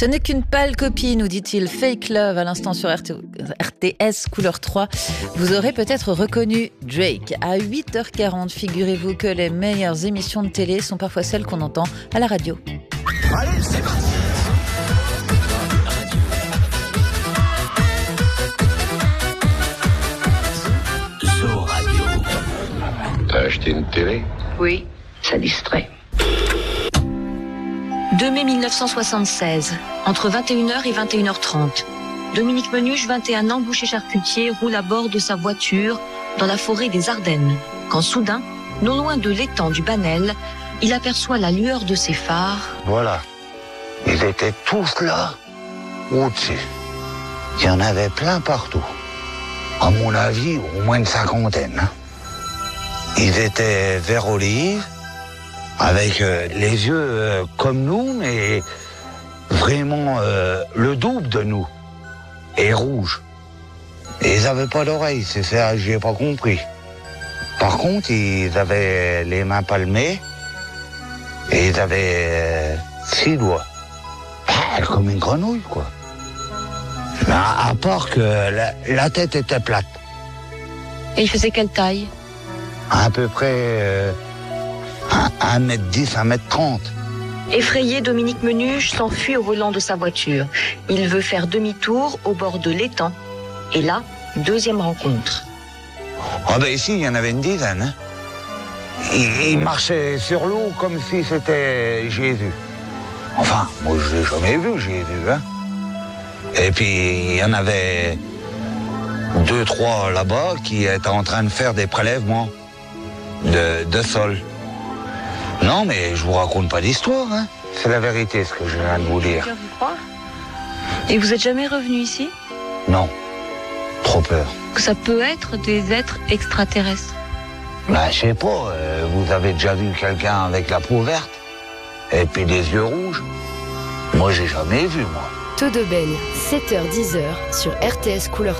Ce n'est qu'une pâle copie, nous dit-il. Fake Love à l'instant sur RTS Couleur 3. Vous aurez peut-être reconnu Drake. À 8h40, figurez-vous que les meilleures émissions de télé sont parfois celles qu'on entend à la radio. Allez, c'est parti. Zo Radio. T'as acheté une télé ? Oui, ça distrait. 2 mai 1976, entre 21h et 21h30. Dominique Menuche, 21 ans, boucher charcutier, roule à bord de sa voiture dans la forêt des Ardennes. Quand soudain, non loin de l'étang du Banel, il aperçoit la lueur de ses phares. Voilà. Ils étaient tous là, au-dessus. Il y en avait plein partout. À mon avis, au moins une cinquantaine. Hein. Ils étaient vert olive, avec les yeux comme nous, mais vraiment le double de nous, et rouge. Et ils n'avaient pas d'oreilles, c'est ça, j'ai pas compris. Par contre, ils avaient les mains palmées, et ils avaient 6 doigts. Comme une grenouille, quoi. Mais à part que la tête était plate. Et il faisait quelle taille ? À peu près 1m10, 1m30. Effrayé, Dominique Menuche s'enfuit au volant de sa voiture. Il veut faire demi-tour au bord de l'étang. Et là, deuxième rencontre. Ah ben ici, il y en avait une dizaine. Hein. Ils marchaient sur l'eau comme si c'était Jésus. Enfin, moi je l'ai jamais vu, Jésus. Hein. Et puis, il y en avait 2, 3 là-bas qui étaient en train de faire des prélèvements de sol. Non, mais je vous raconte pas d'histoire. Hein. C'est la vérité, ce que je viens de vous dire. Et vous êtes jamais revenu ici ? Non, trop peur. Que ça peut être des êtres extraterrestres. Ben, je sais pas, vous avez déjà vu quelqu'un avec la peau verte et puis des yeux rouges? Moi, j'ai jamais vu, moi. Taux de baigne, 7h-10h sur RTS Couleur 3.